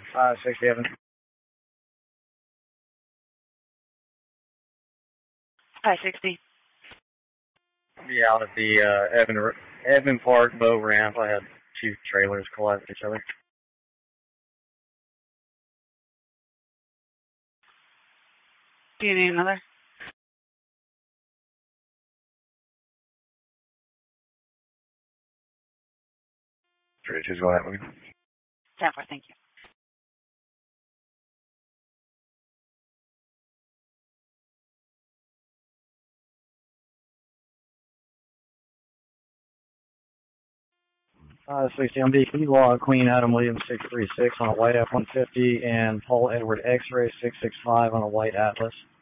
567. Hi, 60. Be out at the Evan Park boat ramp. I had two trailers collide with each other. Do you need another? Just go ahead. 10-4, thank you. 60 on BP, log Queen Adam Williams 636 on a white F-150 and Paul Edward X-ray 665 on a white Atlas.